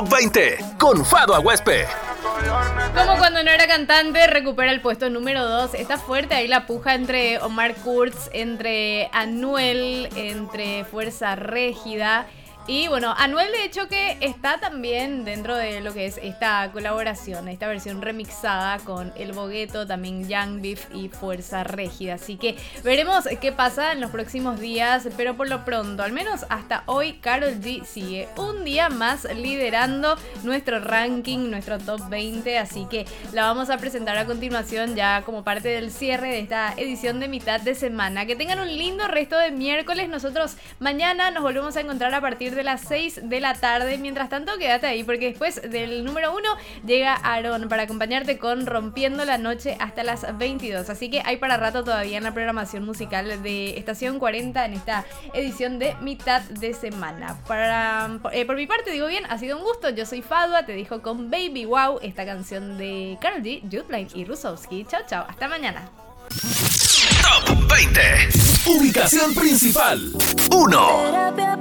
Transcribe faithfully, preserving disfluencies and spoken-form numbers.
Top veinte con Fado Aguespe. Como cuando no era cantante, recupera el puesto número dos. Está fuerte ahí la puja entre Omar Kurz, entre Anuel, entre Fuerza Régida. Y bueno, Anuel de hecho que está también dentro de lo que es esta colaboración, esta versión remixada con El Bogueto, también Young Beef y Fuerza Régida. Así que veremos qué pasa en los próximos días, pero por lo pronto, al menos hasta hoy, Karol G sigue un día más liderando nuestro ranking, nuestro top veinte. Así que la vamos a presentar a continuación ya como parte del cierre de esta edición de mitad de semana. Que tengan un lindo resto de miércoles. Nosotros mañana nos volvemos a encontrar a partir de las seis de la tarde. Mientras tanto, quédate ahí porque después del número uno llega Aarón para acompañarte con Rompiendo la Noche hasta las veintidós. Así que hay para rato todavía en la programación musical de Estación cuarenta en esta edición de mitad de semana. Para, eh, por mi parte, digo bien, ha sido un gusto. Yo soy Fadua, te dejo con Baby Wow, esta canción de Karol G, Jude Blank y Rusowski. Chao, chao, hasta mañana. Top veinte. Ubicación principal uno.